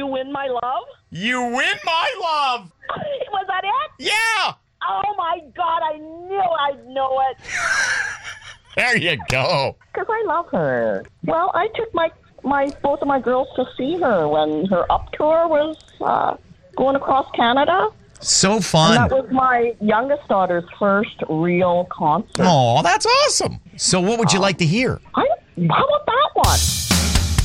You Win My Love? You Win My Love. Was that it? Yeah. Oh, my God. I knew I'd know it. There you go. Because I love her. Well, I took both of my girls to see her when her Up tour was going across Canada. So fun. And that was my youngest daughter's first real concert. Oh, that's awesome. So what would you like to hear? How about that one?